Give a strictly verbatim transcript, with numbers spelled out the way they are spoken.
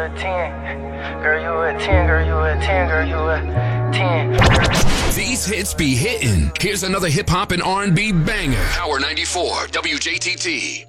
a ten. Girl, you a ten. Girl, you a ten. Girl, you a ten. These hits be hitting. Here's another hip hop and R and B banger. Power ninety-four, W J T T.